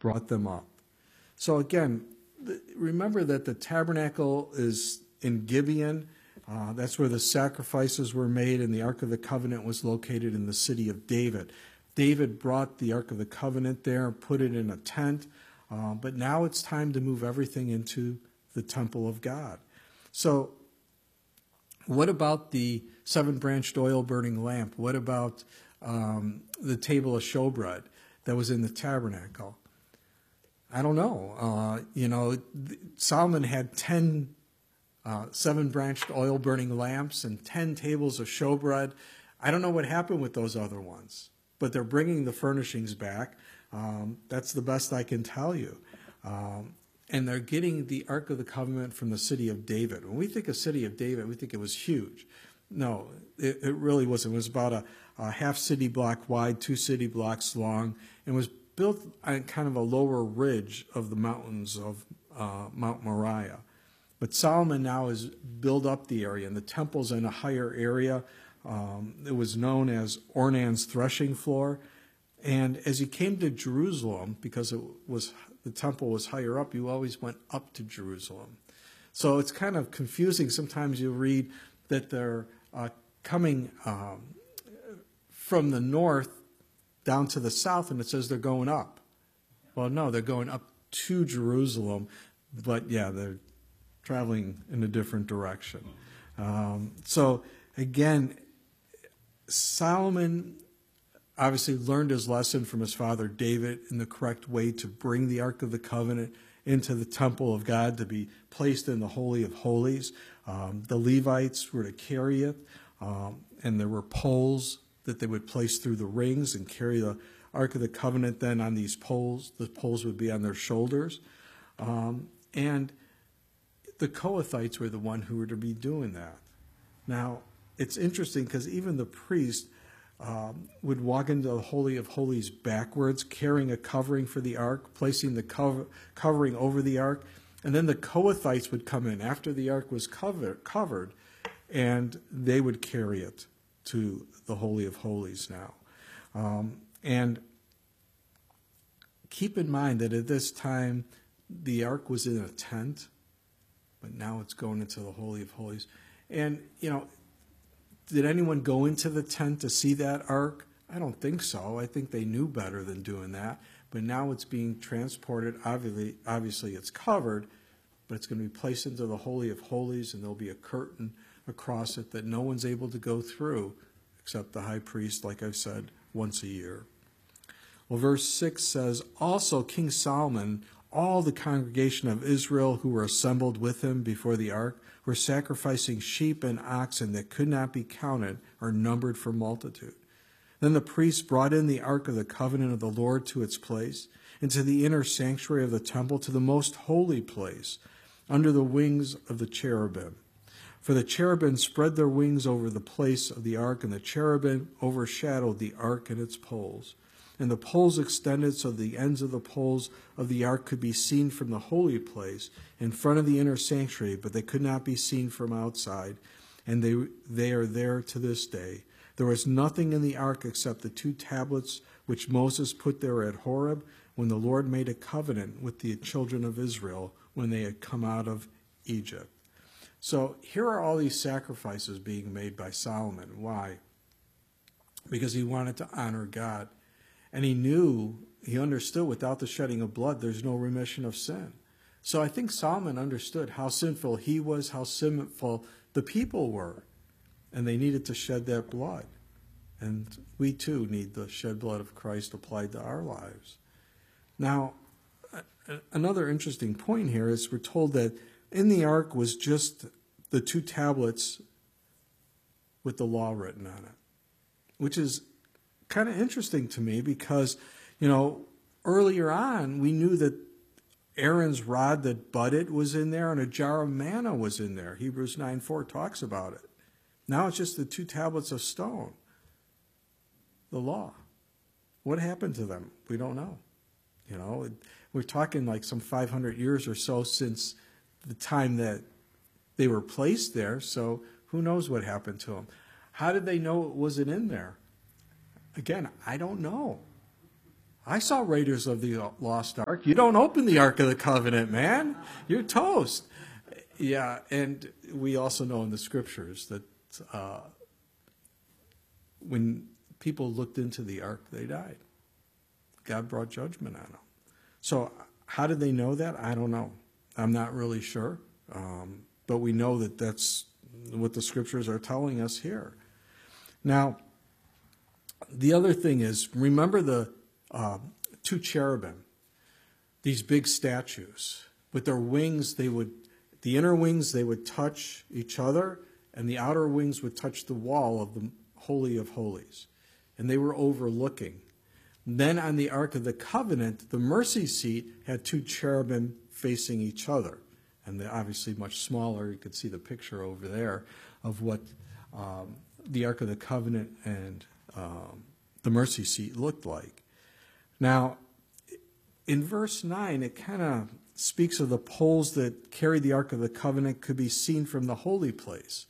brought them up. So again, remember that the tabernacle is in Gibeon. That's where the sacrifices were made, and the Ark of the Covenant was located in the city of David. David brought the Ark of the Covenant there, put it in a tent, but now it's time to move everything into the temple of God. So what about the 7-branched oil-burning lamp? What about the table of showbread that was in the tabernacle? I don't know. Solomon had 10 7-branched oil-burning lamps and 10 tables of showbread. I don't know what happened with those other ones, but they're bringing the furnishings back. That's the best I can tell you. And they're getting the Ark of the Covenant from the city of David. When we think of city of David, we think it was huge. No, it really wasn't. It was about a half city block wide, 2 city blocks long, and was built on kind of a lower ridge of the mountains of Mount Moriah. But Solomon now has built up the area, and the temple's in a higher area. It was known as Ornan's threshing floor. And as you came to Jerusalem, because the temple was higher up, you always went up to Jerusalem. So it's kind of confusing. Sometimes you read that they're coming from the north down to the south, and it says they're going up. Well, no, they're going up to Jerusalem, but yeah, they're traveling in a different direction. So again, Solomon obviously learned his lesson from his father David in the correct way to bring the Ark of the Covenant into the temple of God to be placed in the Holy of Holies. The Levites were to carry it, and there were poles that they would place through the rings and carry the Ark of the Covenant then on these poles. The poles would be on their shoulders. And the Kohathites were the one who were to be doing that. Now, it's interesting because even the priest would walk into the Holy of Holies backwards, carrying a covering for the ark, placing the covering over the ark, and then the Kohathites would come in after the ark was covered, and they would carry it to the Holy of Holies now. And keep in mind that at this time, the ark was in a tent, but now it's going into the Holy of Holies. And, did anyone go into the tent to see that ark? I don't think so. I think they knew better than doing that. But now it's being transported. Obviously it's covered, but it's going to be placed into the Holy of Holies, and there'll be a curtain across it that no one's able to go through except the high priest, like I've said, once a year. Well, verse 6 says, "Also King Solomon, all the congregation of Israel who were assembled with him before the ark, were sacrificing sheep and oxen that could not be counted or numbered for multitude. Then the priests brought in the Ark of the Covenant of the Lord to its place, into the inner sanctuary of the temple, to the most holy place, under the wings of the cherubim. For the cherubim spread their wings over the place of the ark, and the cherubim overshadowed the ark and its poles. And the poles extended so the ends of the poles of the ark could be seen from the holy place in front of the inner sanctuary, but they could not be seen from outside, and they are there to this day. There was nothing in the ark except the 2 tablets which Moses put there at Horeb when the Lord made a covenant with the children of Israel when they had come out of Egypt." So here are all these sacrifices being made by Solomon. Why? Because he wanted to honor God. And he understood without the shedding of blood, there's no remission of sin. So I think Solomon understood how sinful he was, how sinful the people were. And they needed to shed that blood. And we too need the shed blood of Christ applied to our lives. Now, another interesting point here is we're told that in the ark was just the 2 tablets with the law written on it, which is kind of interesting to me because, earlier on we knew that Aaron's rod that budded was in there and a jar of manna was in there. Hebrews 9:4 talks about it. Now it's just the 2 tablets of stone, the law. What happened to them? We don't know. We're talking like some 500 years or so since the time that they were placed there, so who knows what happened to them. How did they know it wasn't in there? Again, I don't know. I saw Raiders of the Lost Ark. You don't open the Ark of the Covenant, man. You're toast. Yeah, and we also know in the scriptures that when people looked into the ark, they died. God brought judgment on them. So how did they know that? I don't know. I'm not really sure. But we know that that's what the scriptures are telling us here. Now, the other thing is, remember the two cherubim, these big statues. With their wings, the inner wings, they would touch each other, and the outer wings would touch the wall of the Holy of Holies. And they were overlooking. Then on the Ark of the Covenant, the mercy seat had two cherubim facing each other. And they're obviously much smaller. You could see the picture over there of what the Ark of the Covenant and the mercy seat looked like. Now, in verse 9, it kind of speaks of the poles that carried the Ark of the Covenant could be seen from the holy place.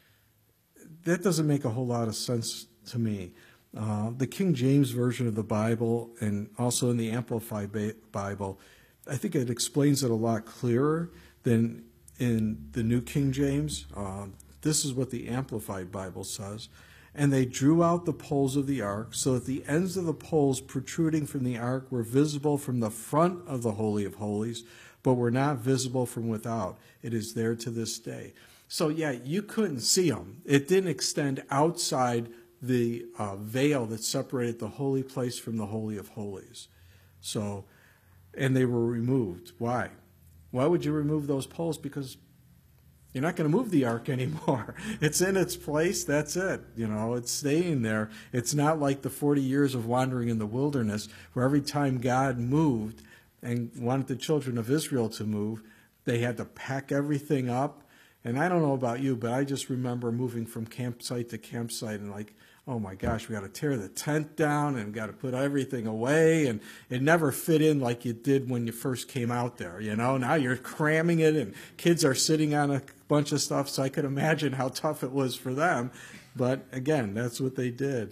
That doesn't make a whole lot of sense to me. The King James Version of the Bible and also in the Amplified Bible, I think it explains it a lot clearer than in the New King James. This is what the Amplified Bible says. And they drew out the poles of the ark so that the ends of the poles protruding from the ark were visible from the front of the Holy of Holies, but were not visible from without. It is there to this day. So yeah, you couldn't see them. It didn't extend outside the veil that separated the holy place from the Holy of Holies. So, and they were removed. Why? Why would you remove those poles? Because you're not going to move the ark anymore. It's in its place. That's it. You know, it's staying there. It's not like the 40 years of wandering in the wilderness where every time God moved and wanted the children of Israel to move, they had to pack everything up. And I don't know about you, but I just remember moving from campsite to campsite and like, oh my gosh, we got to tear the tent down and got to put everything away. And it never fit in like it did when you first came out there. You know, now you're cramming it and kids are sitting on a bunch of stuff. So I could imagine how tough it was for them. But again, that's what they did.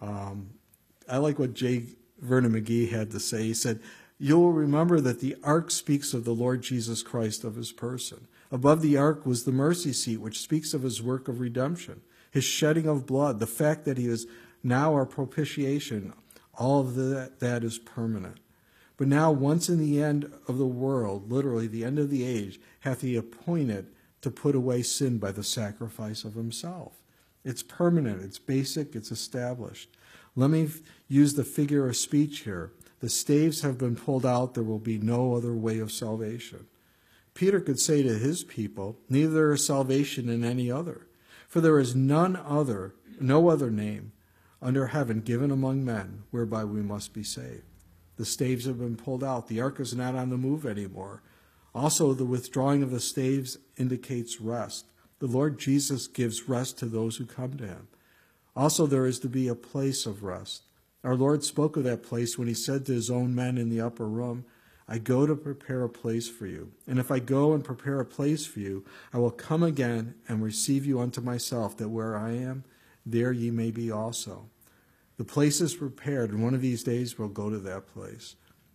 I like what J. Vernon McGee had to say. He said, "You'll remember that the ark speaks of the Lord Jesus Christ, of his person. Above the ark was the mercy seat, which speaks of his work of redemption, his shedding of blood, the fact that he is now our propitiation. All of that is permanent. But now, once in the end of the world, literally the end of the age, hath he appointed to put away sin by the sacrifice of himself." It's permanent, it's basic, it's established. Let me use the figure of speech here. The staves have been pulled out, there will be no other way of salvation. Peter could say to his people, "Neither is salvation in any other. For there is no other name under heaven given among men whereby we must be saved." The staves have been pulled out. The ark is not on the move anymore. Also, the withdrawing of the staves indicates rest. The Lord Jesus gives rest to those who come to him. Also, there is to be a place of rest. Our Lord spoke of that place when he said to his own men in the upper room, "I go to prepare a place for you. And if I go and prepare a place for you, I will come again and receive you unto myself, that where I am, there ye may be also." The place is prepared, and one of these days we'll go to that place.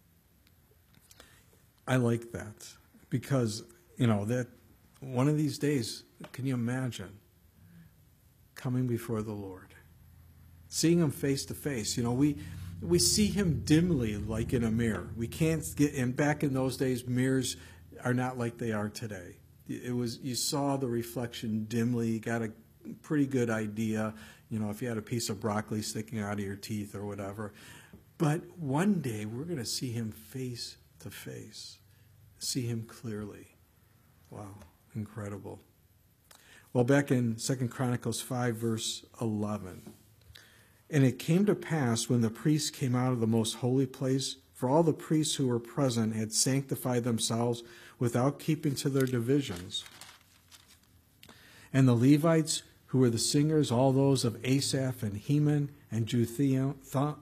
I like that because, that one of these days, can you imagine coming before the Lord, seeing him face to face? We see him dimly, like in a mirror. We can't get, and back in those days, mirrors are not like they are today. You saw the reflection dimly, you got a pretty good idea, if you had a piece of broccoli sticking out of your teeth or whatever. But one day, we're going to see him face to face, see him clearly. Wow, incredible. Well, back in 2 Chronicles 5, verse 11, "And it came to pass when the priests came out of the most holy place, for all the priests who were present had sanctified themselves without keeping to their divisions. And the Levites, who were the singers, all those of Asaph and Heman and Jeduthun,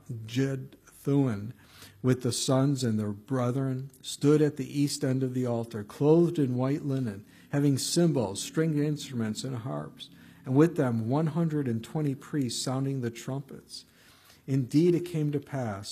with the sons and their brethren, stood at the east end of the altar, clothed in white linen, having cymbals, stringed instruments, and harps, and with them 120 priests sounding the trumpets. Indeed, it came to pass,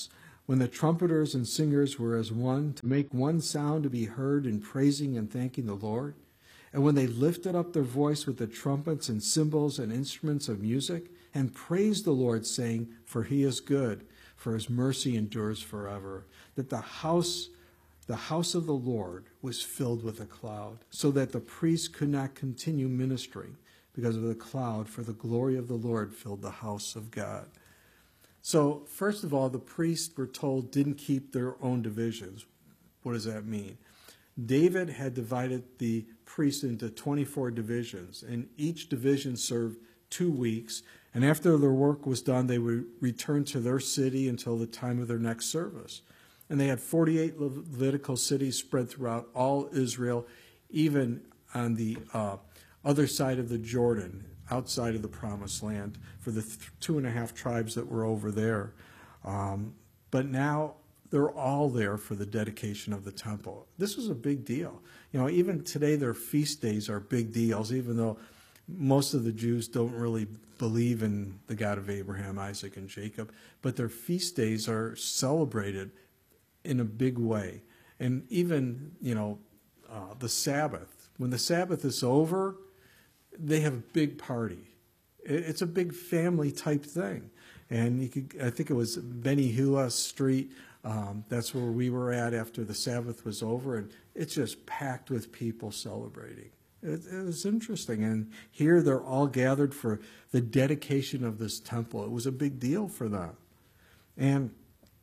when the trumpeters and singers were as one, to make one sound to be heard in praising and thanking the Lord. And when they lifted up their voice with the trumpets and cymbals and instruments of music, and praised the Lord, saying, for he is good, for his mercy endures forever. That the house of the Lord was filled with a cloud, so that the priests could not continue ministering because of the cloud, for the glory of the Lord filled the house of God. So, first of all, the priests, we're told, didn't keep their own divisions. What does that mean? David had divided the priests into 24 divisions, and each division served 2 weeks, and after their work was done, they would return to their city until the time of their next service. And they had 48 Levitical cities spread throughout all Israel, even on the other side of the Jordan, outside of the Promised Land, for the 2.5 tribes that were over there. But now they're all there for the dedication of the temple. This was a big deal. Even today their feast days are big deals, even though most of the Jews don't really believe in the God of Abraham, Isaac, and Jacob. But their feast days are celebrated in a big way. And even, the Sabbath. When the Sabbath is over, they have a big party. It's a big family type thing. And I think it was Beni Hua Street. That's where we were at after the Sabbath was over. And it's just packed with people celebrating. It was interesting. And here they're all gathered for the dedication of this temple. It was a big deal for them. And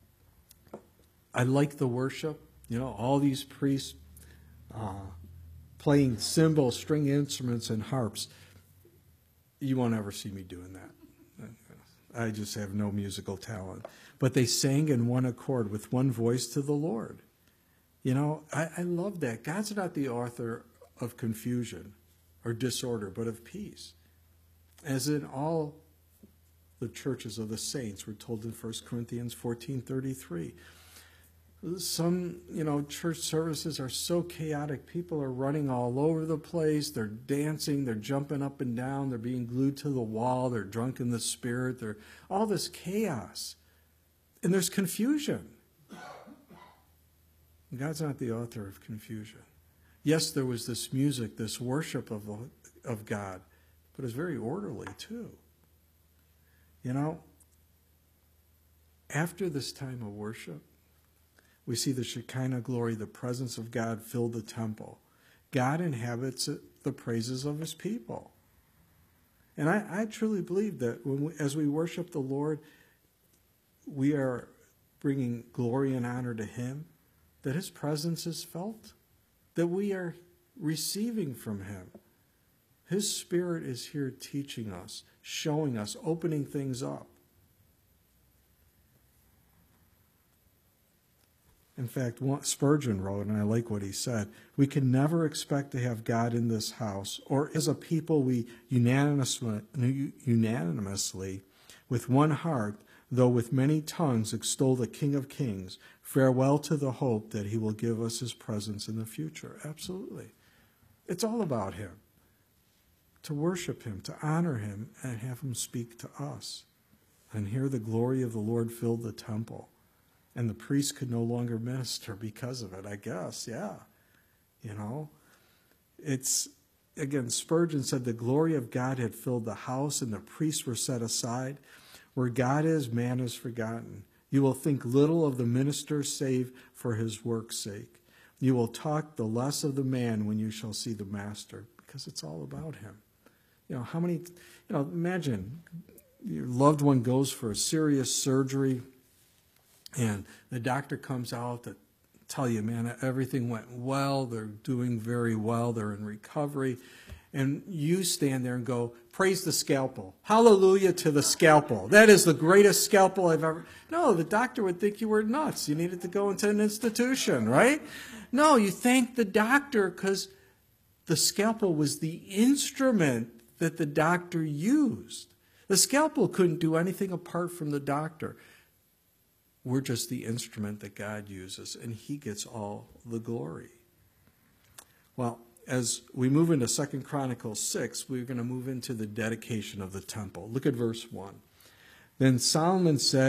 I like the worship. All these priests playing cymbals, string instruments, and harps. You won't ever see me doing that. I just have no musical talent. But they sang in one accord with one voice to the Lord. I love that. God's not the author of confusion or disorder, but of peace. As in all the churches of the saints, we're told in 1 Corinthians 14:33. Some, church services are so chaotic. People are running all over the place. They're dancing. They're jumping up and down. They're being glued to the wall. They're drunk in the spirit. They're all this chaos. And there's confusion. God's not the author of confusion. Yes, there was this music, this worship of God, but it's very orderly too. After this time of worship, we see the Shekinah glory, the presence of God fill the temple. God inhabits the praises of his people. And I truly believe that as we worship the Lord, we are bringing glory and honor to him, that his presence is felt, that we are receiving from him. His Spirit is here teaching us, showing us, opening things up. In fact, Spurgeon wrote, and I like what he said, we can never expect to have God in this house, or as a people we unanimously, with one heart, though with many tongues, extol the King of Kings. Farewell to the hope that he will give us his presence in the future. Absolutely. It's all about him. To worship him, to honor him, and have him speak to us. And here the glory of the Lord filled the temple. And the priest could no longer minister because of it, I guess, yeah. Again, Spurgeon said the glory of God had filled the house and the priests were set aside. Where God is, man is forgotten. You will think little of the minister save for his work's sake. You will talk the less of the man when you shall see the master, because it's all about him. Imagine your loved one goes for a serious surgery, and the doctor comes out to tell you, man, everything went well. They're doing very well. They're in recovery. And you stand there and go, praise the scalpel. Hallelujah to the scalpel. That is the greatest scalpel I've ever... No, the doctor would think you were nuts. You needed to go into an institution, right? No, you thank the doctor because the scalpel was the instrument that the doctor used. The scalpel couldn't do anything apart from the doctor. We're just the instrument that God uses, and he gets all the glory. Well, as we move into 2 Chronicles 6, we're going to move into the dedication of the temple. Look at verse 1. Then Solomon said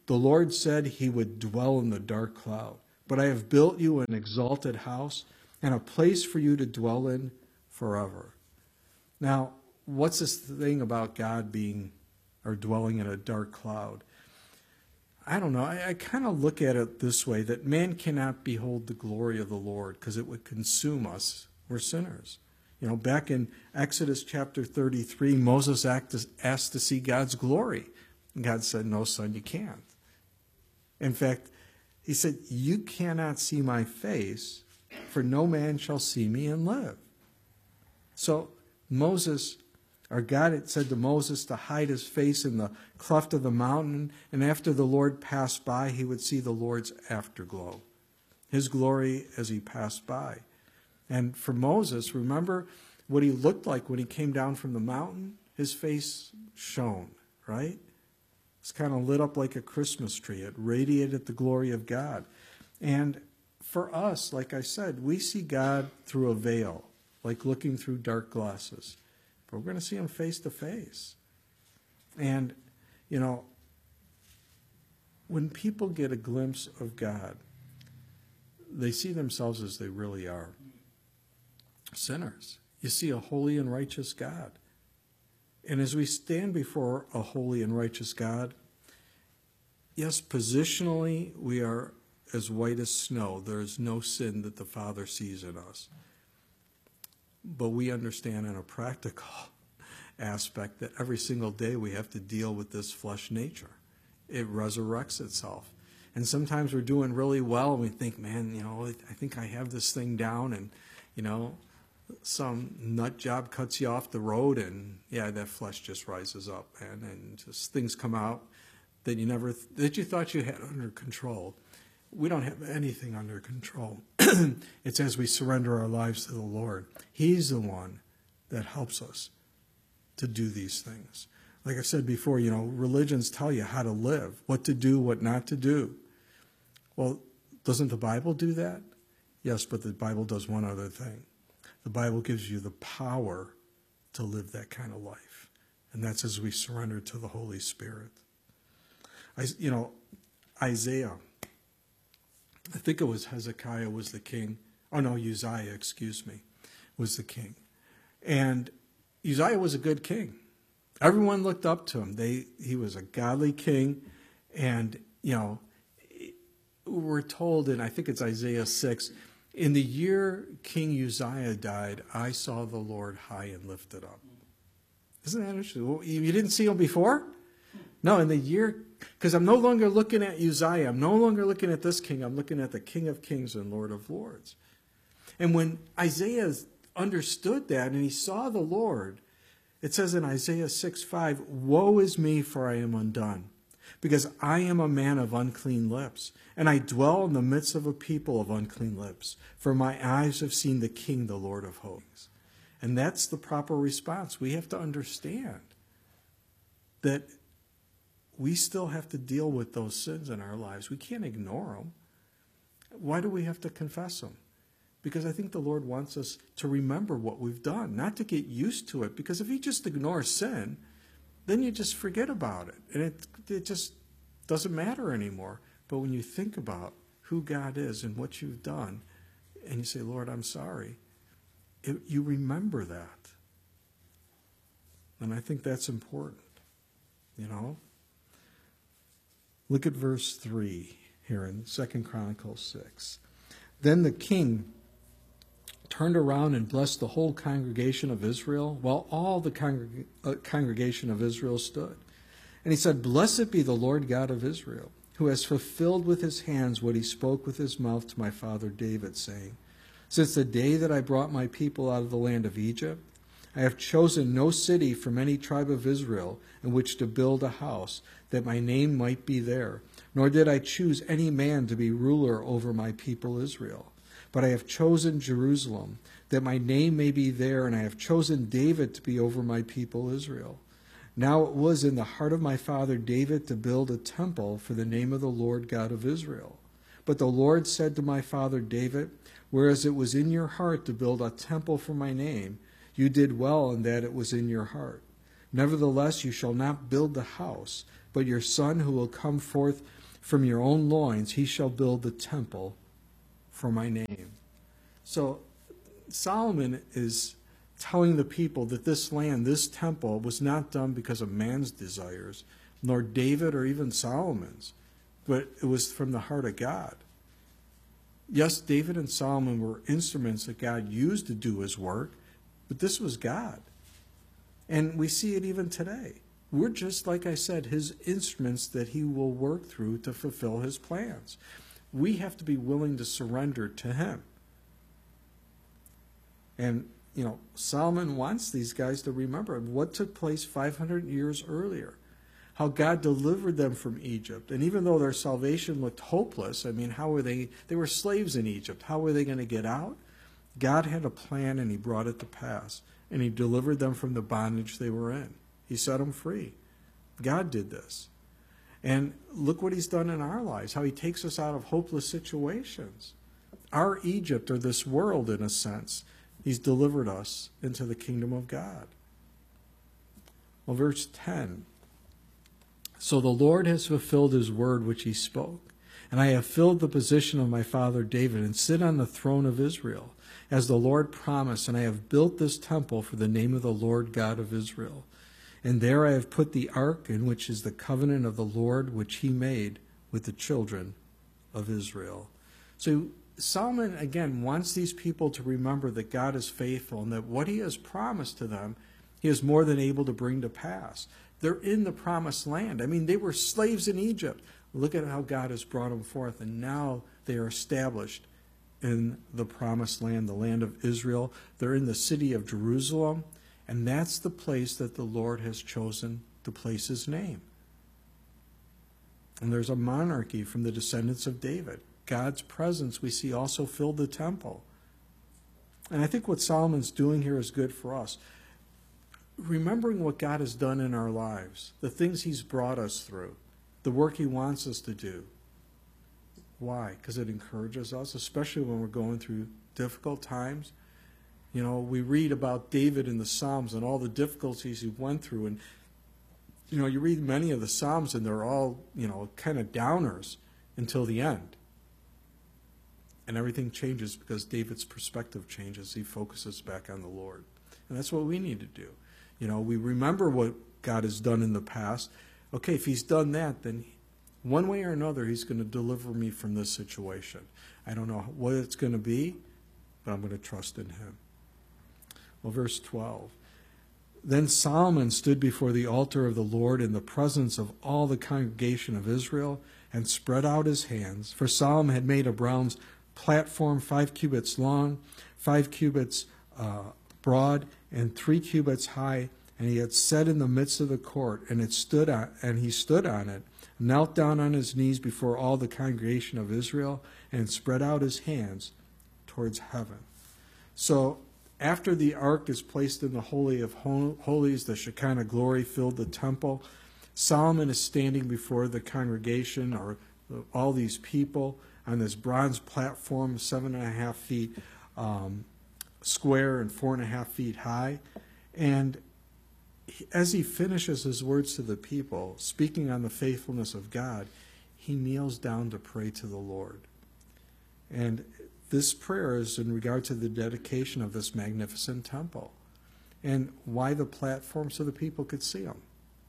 The Lord said he would dwell in the dark cloud. But I have built you an exalted house and a place for you to dwell in forever. Now, what's this thing about God being or dwelling in a dark cloud? I don't know. I kind of look at it this way, that man cannot behold the glory of the Lord because it would consume us. We're sinners. You know, back in Exodus chapter 33, Moses asked to see God's glory. And God said, no, son, you can't. In fact, he said, you cannot see my face, for no man shall see me and live. So Moses, or God had said to Moses to hide his face in the cleft of the mountain, and after the Lord passed by, he would see the Lord's afterglow, his glory as he passed by. And for Moses, remember what he looked like when he came down from the mountain? His face shone, right? It's kind of lit up like a Christmas tree. It radiated the glory of God. And for us, like I said, we see God through a veil, like looking through dark glasses. But we're going to see him face to face. And, you know, when people get a glimpse of God, they see themselves as they really are. Sinners. You see a holy and righteous God. And as we stand before a holy and righteous God, yes, positionally, we are as white as snow. There is no sin that the Father sees in us. But we understand in a practical aspect that every single day we have to deal with this flesh nature. It resurrects itself. And sometimes we're doing really well and we think, man, you know, I think I have this thing down, and, you know, some nut job cuts you off the road, and yeah, that flesh just rises up, and just things come out that you thought you had under control. We don't have anything under control. It's as we surrender our lives to the Lord. He's the one that helps us to do these things. Like I said before, you know, religions tell you how to live, what to do, what not to do. Well, doesn't the Bible do that? Yes, but the Bible does one other thing. The Bible gives you the power to live that kind of life. And that's as we surrender to the Holy Spirit. Isaiah, I think it was Hezekiah was the king. Oh, no, Uzziah, was the king. And Uzziah was a good king. Everyone looked up to him. He was a godly king. And, you know, we're told in, I think it's Isaiah 6, in the year King Uzziah died, I saw the Lord high and lifted up. Isn't that interesting? Well, you didn't see him before? No, in the year, because I'm no longer looking at Uzziah. I'm no longer looking at this king. I'm looking at the King of Kings and Lord of Lords. And when Isaiah understood that and he saw the Lord, it says in Isaiah 6:5, woe is me, for I am undone, because I am a man of unclean lips, and I dwell in the midst of a people of unclean lips, for my eyes have seen the King, the Lord of hosts. And that's the proper response. We have to understand that we still have to deal with those sins in our lives. We can't ignore them. Why do we have to confess them? Because I think the Lord wants us to remember what we've done, not to get used to it. Because if you just ignore sin, then you just forget about it. And it just doesn't matter anymore. But when you think about who God is and what you've done, and you say, Lord, I'm sorry, you remember that. And I think that's important, you know. Look at verse 3 here in 2 Chronicles 6. Then the king turned around and blessed the whole congregation of Israel, while all the congregation of Israel stood. And he said, blessed be the Lord God of Israel, who has fulfilled with his hands what he spoke with his mouth to my father David, saying, since the day that I brought my people out of the land of Egypt, I have chosen no city from any tribe of Israel in which to build a house, that my name might be there. Nor did I choose any man to be ruler over my people Israel. But I have chosen Jerusalem, that my name may be there, and I have chosen David to be over my people Israel. Now it was in the heart of my father David to build a temple for the name of the Lord God of Israel. But the Lord said to my father David, whereas it was in your heart to build a temple for my name, you did well in that it was in your heart. Nevertheless, you shall not build the house, but your son who will come forth From your own loins he shall build the temple for my name. So Solomon is telling the people that this land, this temple, was not done because of man's desires, nor David or even Solomon's, but it was from the heart of God. Yes, David and Solomon were instruments that God used to do his work, but this was God. And we see it even today. We're just, like I said, his instruments that he will work through to fulfill his plans. We have to be willing to surrender to him. And, Solomon wants these guys to remember what took place 500 years earlier. How God delivered them from Egypt. And even though their salvation looked hopeless, how were they were slaves in Egypt. How were they going to get out? God had a plan and he brought it to pass. And he delivered them from the bondage they were in. He set them free. God did this. And look what he's done in our lives, how he takes us out of hopeless situations. Our Egypt, or this world in a sense, he's delivered us into the kingdom of God. Well, verse 10. So the Lord has fulfilled his word which he spoke, and I have filled the position of my father David and sit on the throne of Israel, as the Lord promised, and I have built this temple for the name of the Lord God of Israel. And there I have put the ark, in which is the covenant of the Lord, which he made with the children of Israel. So Solomon, again, wants these people to remember that God is faithful and that what he has promised to them, he is more than able to bring to pass. They're in the promised land. They were slaves in Egypt. Look at how God has brought them forth, and now they are established in the promised land, the land of Israel. They're in the city of Jerusalem, and that's the place that the Lord has chosen to place his name. And there's a monarchy from the descendants of David. God's presence, we see, also filled the temple. And I think what Solomon's doing here is good for us. Remembering what God has done in our lives, the things he's brought us through, the work he wants us to do. Why? Because it encourages us, especially when we're going through difficult times. We read about David in the Psalms and all the difficulties he went through. And, you read many of the Psalms and they're all, kind of downers until the end. And everything changes because David's perspective changes. He focuses back on the Lord. And that's what we need to do. We remember what God has done in the past. Okay, if he's done that, then one way or another, he's going to deliver me from this situation. I don't know what it's going to be, but I'm going to trust in him. Well, verse 12. Then Solomon stood before the altar of the Lord in the presence of all the congregation of Israel and spread out his hands. For Solomon had made a bronze platform 5 cubits long, 5 cubits broad, and 3 cubits high, and he had set in the midst of the court, and he stood on it, knelt down on his knees before all the congregation of Israel, and spread out his hands towards heaven. So after the ark is placed in the Holy of Holies, the Shekinah glory filled the temple. Solomon is standing before the congregation, or all these people, on this bronze platform, 7.5 feet square and 4.5 feet high. And as he finishes his words to the people, speaking on the faithfulness of God, he kneels down to pray to the Lord. And this prayer is in regard to the dedication of this magnificent temple. And why the platform? So the people could see him.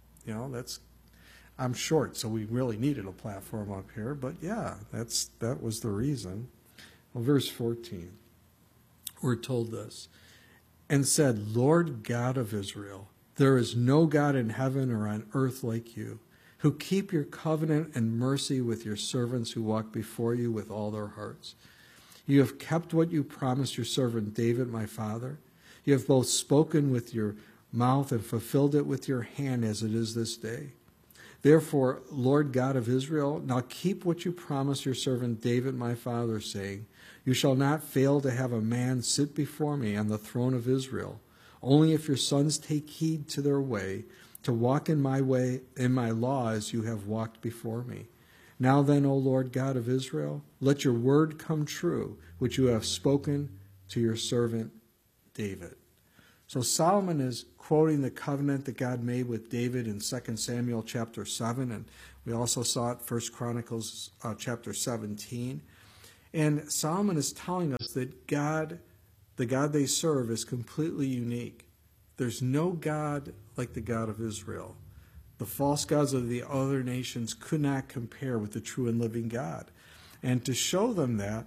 I'm short, so we really needed a platform up here. But yeah, that was the reason. Well, verse 14, we're told this. And said, Lord God of Israel, there is no God in heaven or on earth like you, who keep your covenant and mercy with your servants who walk before you with all their hearts. You have kept what you promised your servant David, my father. You have both spoken with your mouth and fulfilled it with your hand as it is this day. Therefore, Lord God of Israel, now keep what you promised your servant David, my father, saying, you shall not fail to have a man sit before me on the throne of Israel, only if your sons take heed to their way, to walk in my way, in my law, as you have walked before me. Now then, O Lord God of Israel, let your word come true, which you have spoken to your servant David. So Solomon is quoting the covenant that God made with David in 2 Samuel chapter 7, and we also saw it 1 Chronicles chapter 17. And Solomon is telling us that God, the God they serve, is completely unique. There's no God like the God of Israel. The false gods of the other nations could not compare with the true and living God. And to show them that,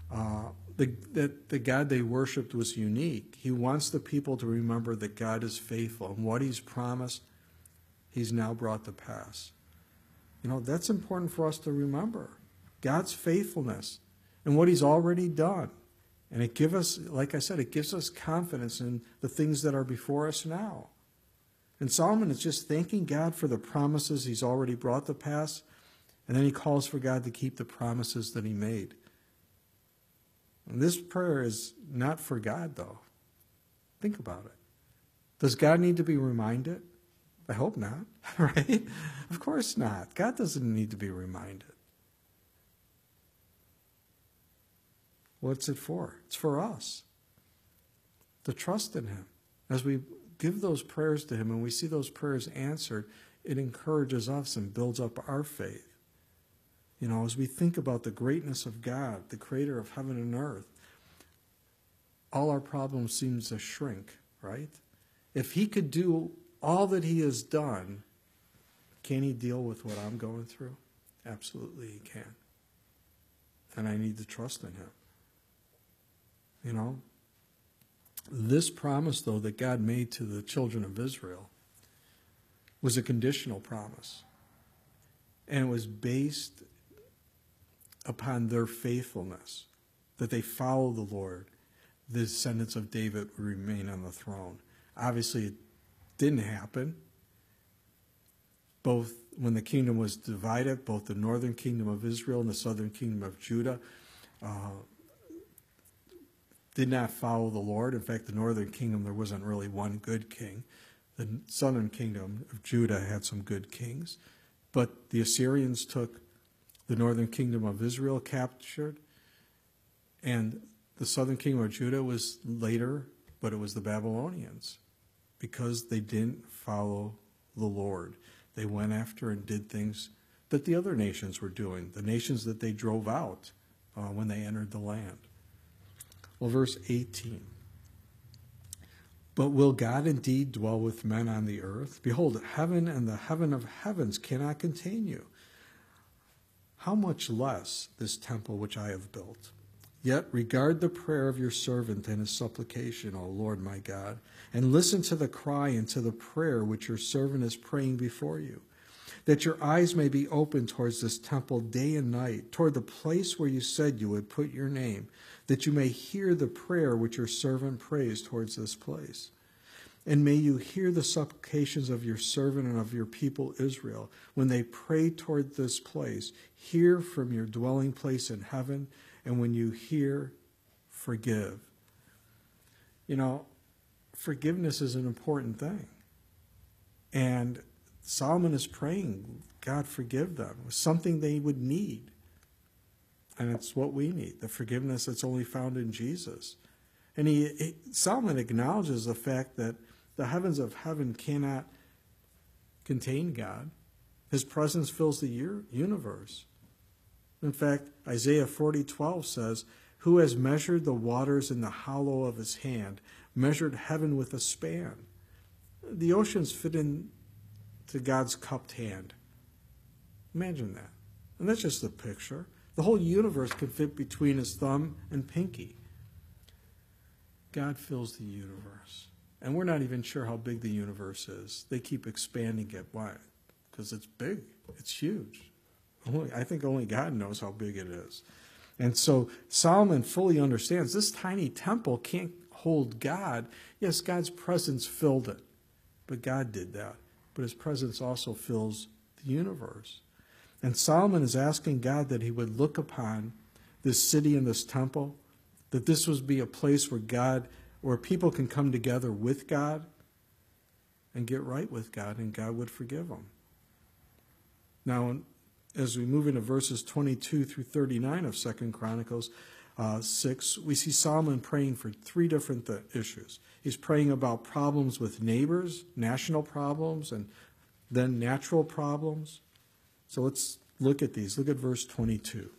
the God they worshipped was unique. He wants the people to remember that God is faithful, and what he's promised, he's now brought to pass. That's important for us to remember. God's faithfulness and what he's already done. And it gives us, like I said, it gives us confidence in the things that are before us now. And Solomon is just thanking God for the promises he's already brought to pass, and then he calls for God to keep the promises that he made. And this prayer is not for God, though. Think about it. Does God need to be reminded? I hope not, right? Of course not. God doesn't need to be reminded. What's it for? It's for us to trust in him. As we give those prayers to him and we see those prayers answered, it encourages us and builds up our faith. As we think about the greatness of God, the creator of heaven and earth, all our problems seem to shrink, right? If he could do all that he has done, can he deal with what I'm going through? Absolutely he can. And I need to trust in him. This promise, though, that God made to the children of Israel was a conditional promise. And it was based upon their faithfulness, that they follow the Lord, the descendants of David would remain on the throne. Obviously, it didn't happen. Both when the kingdom was divided, both the northern kingdom of Israel and the southern kingdom of Judah did not follow the Lord. In fact, the northern kingdom, there wasn't really one good king. The southern kingdom of Judah had some good kings. But the Assyrians took the northern kingdom of Israel captured, and the southern kingdom of Judah was later, but it was the Babylonians, because they didn't follow the Lord. They went after and did things that the other nations were doing, the nations that they drove out when they entered the land. Well, verse 18. But will God indeed dwell with men on the earth? Behold, heaven and the heaven of heavens cannot contain you. How much less this temple which I have built? Yet regard the prayer of your servant and his supplication, O Lord my God, and listen to the cry and to the prayer which your servant is praying before you, that your eyes may be open towards this temple day and night, toward the place where you said you would put your name, that you may hear the prayer which your servant prays towards this place. And may you hear the supplications of your servant and of your people Israel when they pray toward this place. Hear from your dwelling place in heaven, and when you hear, forgive. Forgiveness is an important thing. And Solomon is praying, God forgive them. It was something they would need. And it's what we need, the forgiveness that's only found in Jesus. And Solomon acknowledges the fact that the heavens of heaven cannot contain God. His presence fills the universe. In fact, Isaiah 40:12 says, "Who has measured the waters in the hollow of his hand, measured heaven with a span?" The oceans fit into God's cupped hand. Imagine that. And that's just a picture. The whole universe can fit between his thumb and pinky. God fills the universe. And we're not even sure how big the universe is. They keep expanding it. Why? Because it's big. It's huge. I think only God knows how big it is. And so Solomon fully understands this tiny temple can't hold God. Yes, God's presence filled it. But God did that. But his presence also fills the universe. And Solomon is asking God that he would look upon this city and this temple, that this would be a place where people can come together with God and get right with God, and God would forgive them. Now, as we move into verses 22 through 39 of 2 Chronicles, 6, we see Solomon praying for three different issues. He's praying about problems with neighbors, national problems, and then natural problems. So let's look at these. Look at verse 22.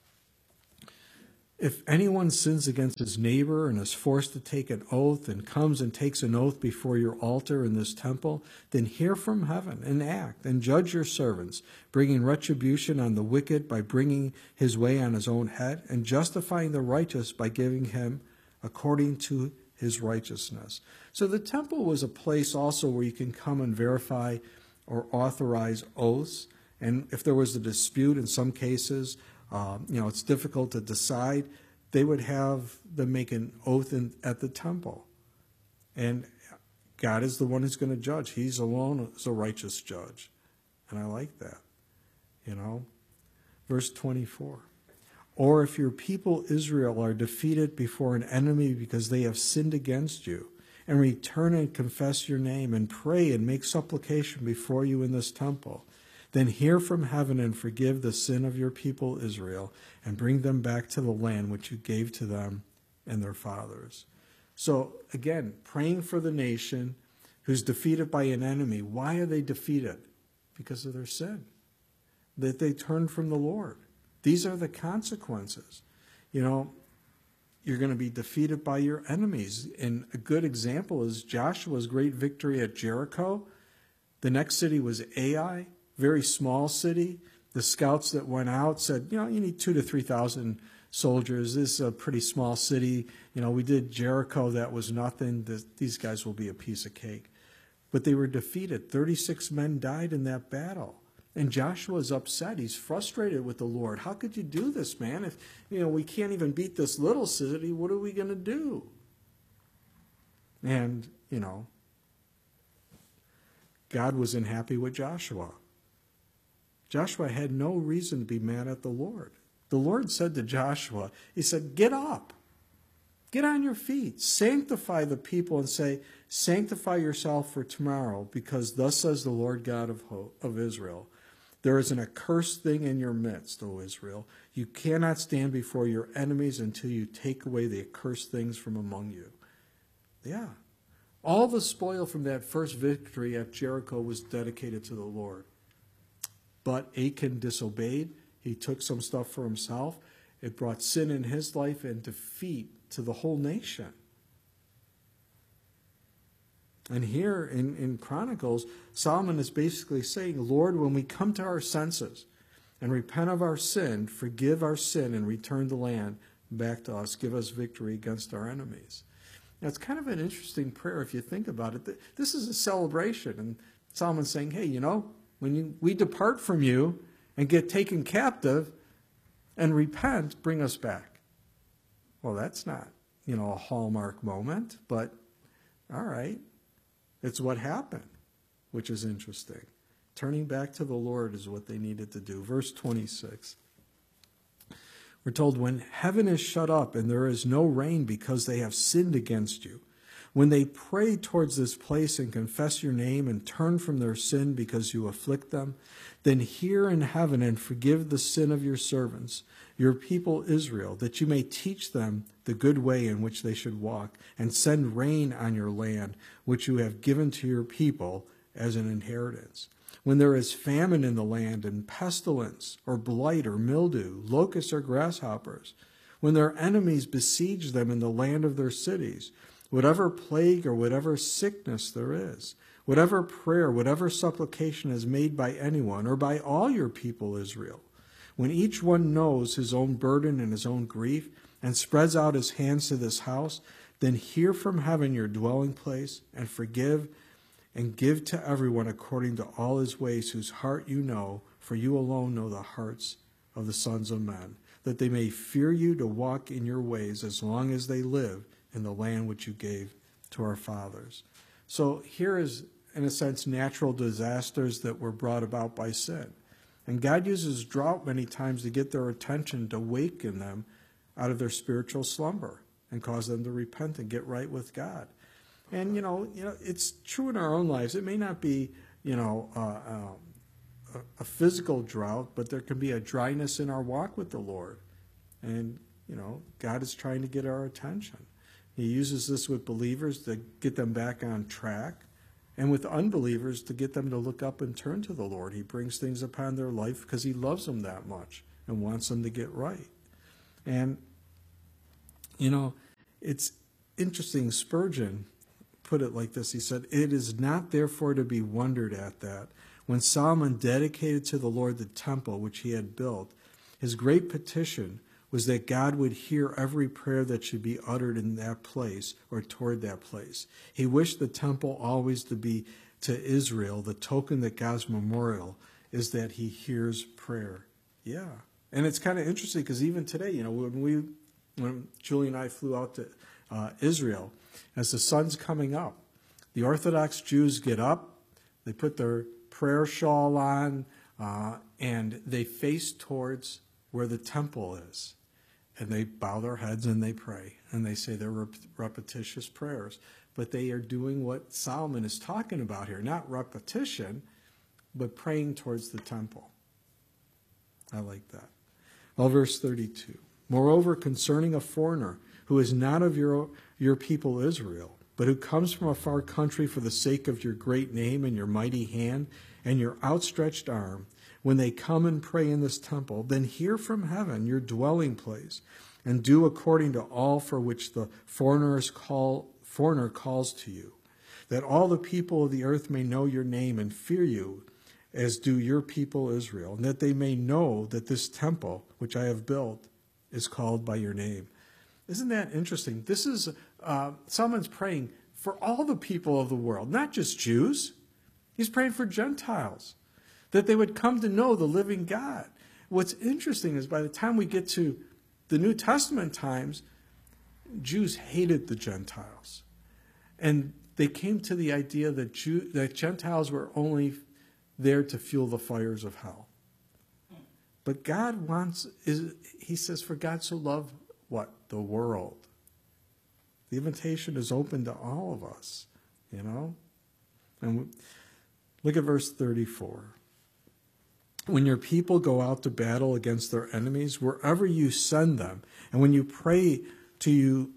If anyone sins against his neighbor and is forced to take an oath and comes and takes an oath before your altar in this temple, then hear from heaven and act and judge your servants, bringing retribution on the wicked by bringing his way on his own head, and justifying the righteous by giving him according to his righteousness. So the temple was a place also where you can come and verify or authorize oaths. And if there was a dispute in some cases, it's difficult to decide, they would have them make an oath at the temple. And God is the one who's going to judge. He's alone is a righteous judge. And I like that. Verse 24. Or if your people Israel are defeated before an enemy because they have sinned against you, and return and confess your name, and pray and make supplication before you in this temple, then hear from heaven and forgive the sin of your people Israel, and bring them back to the land which you gave to them and their fathers. So again, praying for the nation who's defeated by an enemy. Why are they defeated? Because of their sin. That they turned from the Lord. These are the consequences. You're going to be defeated by your enemies. And a good example is Joshua's great victory at Jericho. The next city was Ai. Very small city. The scouts that went out said, you need 2,000 to 3,000 soldiers. This is a pretty small city. We did Jericho. That was nothing. These guys will be a piece of cake. But they were defeated. 36 men died in that battle. And Joshua's upset. He's frustrated with the Lord. How could you do this, man? If, we can't even beat this little city, what are we going to do? And, God wasn't happy with Joshua. Joshua had no reason to be mad at the Lord. The Lord said to Joshua, he said, get up. Get on your feet. Sanctify the people and say, sanctify yourself for tomorrow, because thus says the Lord God of Israel. There is an accursed thing in your midst, O Israel. You cannot stand before your enemies until you take away the accursed things from among you. Yeah. All the spoil from that first victory at Jericho was dedicated to the Lord. But Achan disobeyed. He took some stuff for himself. It brought sin in his life and defeat to the whole nation. And here in Chronicles, Solomon is basically saying, Lord, when we come to our senses and repent of our sin, forgive our sin and return the land back to us. Give us victory against our enemies. Now, it's kind of an interesting prayer if you think about it. This is a celebration. And Solomon's saying, hey, when we depart from you and get taken captive and repent, bring us back. Well, that's not, a hallmark moment, but all right. It's what happened, which is interesting. Turning back to the Lord is what they needed to do. Verse 26. We're told, when heaven is shut up and there is no rain because they have sinned against you, when they pray towards this place and confess your name and turn from their sin because you afflict them, then hear in heaven and forgive the sin of your servants, your people Israel, that you may teach them the good way in which they should walk, and send rain on your land, which you have given to your people as an inheritance. When there is famine in the land, and pestilence, or blight, or mildew, locusts, or grasshoppers, when their enemies besiege them in the land of their cities, whatever plague or whatever sickness there is, whatever prayer, whatever supplication is made by anyone or by all your people Israel, when each one knows his own burden and his own grief and spreads out his hands to this house, then hear from heaven your dwelling place and forgive and give to everyone according to all his ways, whose heart you know, for you alone know the hearts of the sons of men, that they may fear you to walk in your ways as long as they live in the land which you gave to our fathers. So here is, in a sense, natural disasters that were brought about by sin. And God uses drought many times to get their attention, to waken them out of their spiritual slumber and cause them to repent and get right with God. And, it's true in our own lives. It may not be, a physical drought, but there can be a dryness in our walk with the Lord. And God is trying to get our attention. He uses this with believers to get them back on track, and with unbelievers to get them to look up and turn to the Lord. He brings things upon their life because he loves them that much and wants them to get right. And, it's interesting. Spurgeon put it like this. He said, "It is not therefore to be wondered at that when Solomon dedicated to the Lord the temple which he had built, his great petition was that God would hear every prayer that should be uttered in that place or toward that place. He wished the temple always to be to Israel the token that God's memorial is that he hears prayer." Yeah. And it's kind of interesting because even today, when Julie and I flew out to Israel, as the sun's coming up, the Orthodox Jews get up, they put their prayer shawl on, and they face towards where the temple is. And they bow their heads and they pray. And they say their repetitious prayers. But they are doing what Solomon is talking about here. Not repetition, but praying towards the temple. I like that. Well, verse 32. "Moreover, concerning a foreigner who is not of your people Israel, but who comes from a far country for the sake of your great name and your mighty hand and your outstretched arm, when they come and pray in this temple, then hear from heaven your dwelling place, and do according to all for which the foreigner calls to you, that all the people of the earth may know your name and fear you, as do your people Israel, and that they may know that this temple which I have built is called by your name." Isn't that interesting? This is, Solomon's praying for all the people of the world, not just Jews. He's praying for Gentiles, that they would come to know the living God. What's interesting is by the time we get to the New Testament times, Jews hated the Gentiles. And they came to the idea that Gentiles were only there to fuel the fires of hell. But God he says, "For God so loved," what? The world. The invitation is open to all of us, And look at verse 34. "When your people go out to battle against their enemies, wherever you send them, and when they pray to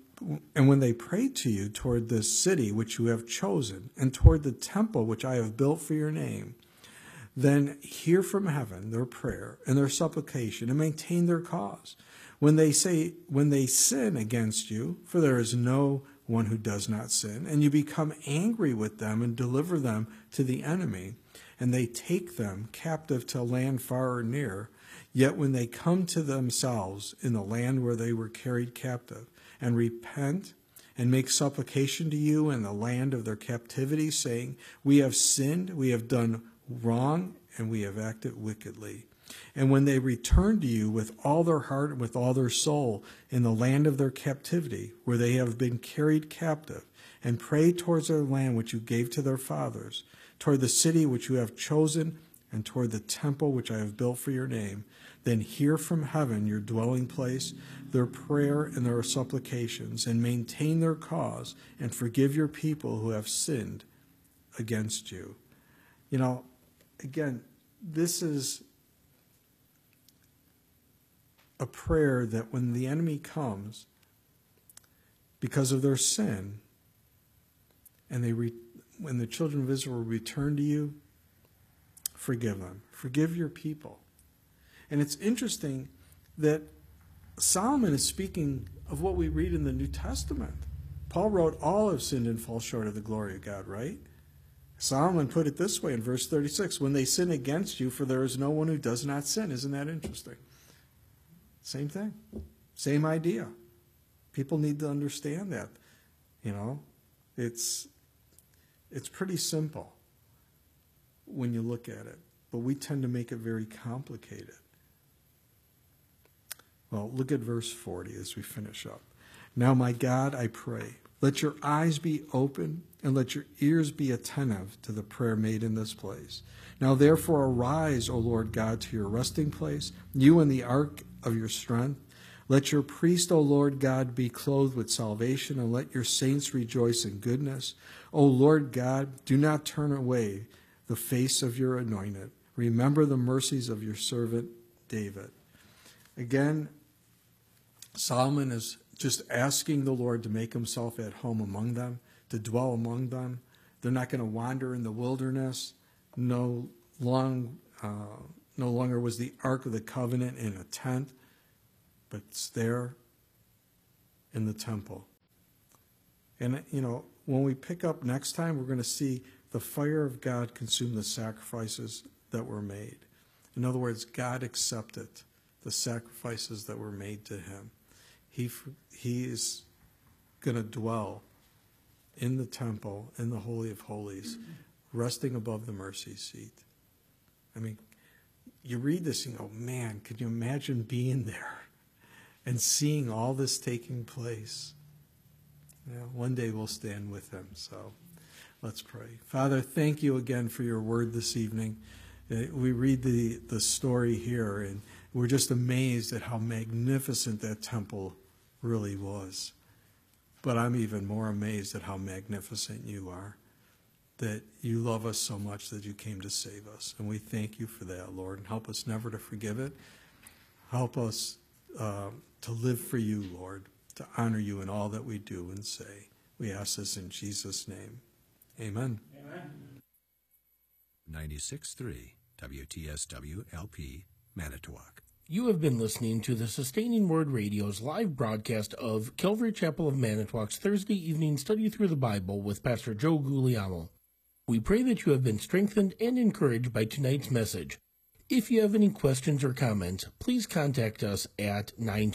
you toward this city which you have chosen, and toward the temple which I have built for your name, then hear from heaven their prayer and their supplication, and maintain their cause. When they sin against you, for there is no one who does not sin, and you become angry with them and deliver them to the enemy, and they take them captive to a land far or near, yet when they come to themselves in the land where they were carried captive, and repent and make supplication to you in the land of their captivity, saying, we have sinned, we have done wrong, and we have acted wickedly. And when they return to you with all their heart and with all their soul in the land of their captivity, where they have been carried captive, and pray towards their land which you gave to their fathers, toward the city which you have chosen, and toward the temple which I have built for your name, then hear from heaven your dwelling place, their prayer and their supplications, and maintain their cause, and forgive your people who have sinned against you." You know, again, this is a prayer that when the enemy comes because of their sin, and when the children of Israel return to you, forgive them. Forgive your people. And it's interesting that Solomon is speaking of what we read in the New Testament. Paul wrote, all have sinned and fall short of the glory of God, right? Solomon put it this way in verse 36, when they sin against you, for there is no one who does not sin. Isn't that interesting? Same thing. Same idea. People need to understand that. You know, it's pretty simple when you look at it, but we tend to make it very complicated. Well, look at verse 40 as we finish up. Now, my God, I pray, let your eyes be open and let your ears be attentive to the prayer made in this place. Now, therefore, arise, O Lord God, to your resting place, you and the ark of your strength. Let your priest, O Lord God, be clothed with salvation, and let your saints rejoice in goodness. O Lord God, do not turn away the face of your anointed. Remember the mercies of your servant David. Again, Solomon is just asking the Lord to make himself at home among them, to dwell among them. They're not going to wander in the wilderness. No longer was the Ark of the Covenant in a tent, but it's there in the temple. And, when we pick up next time, we're going to see the fire of God consume the sacrifices that were made. In other words, God accepted the sacrifices that were made to him. He is going to dwell in the temple, in the Holy of Holies, resting above the mercy seat. I mean, you read this and go, man, could you imagine being there and seeing all this taking place? One day we'll stand with him. So let's pray. Father, thank you again for your word this evening. We read the story here, and we're just amazed at how magnificent that temple really was. But I'm even more amazed at how magnificent you are, that you love us so much that you came to save us. And we thank you for that, Lord, and help us never to forgive it. Help us to live for you, Lord, to honor you in all that we do and say. We ask this in Jesus' name. Amen. Amen. 96.3 WTSW LP, Manitowoc. You have been listening to the Sustaining Word Radio's live broadcast of Calvary Chapel of Manitowoc's Thursday evening study through the Bible with Pastor Joe Guglielmo. We pray that you have been strengthened and encouraged by tonight's message. If you have any questions or comments, please contact us at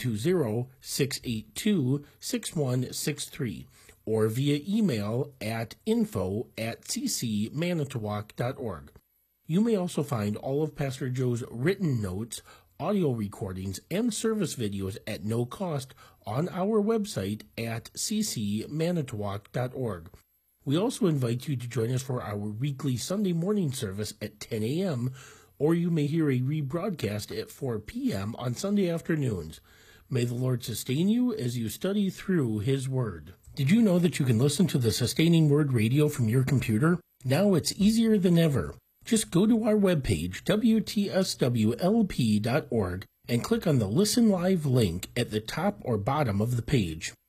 920-682-6163 or via email at info@ccmanitowoc.org. You may also find all of Pastor Joe's written notes, audio recordings, and service videos at no cost on our website at ccmanitowoc.org. We also invite you to join us for our weekly Sunday morning service at 10 a.m., or you may hear a rebroadcast at 4 p.m. on Sunday afternoons. May the Lord sustain you as you study through His Word. Did you know that you can listen to the Sustaining Word Radio from your computer? Now it's easier than ever. Just go to our webpage, WTSWLP.org, and click on the Listen Live link at the top or bottom of the page.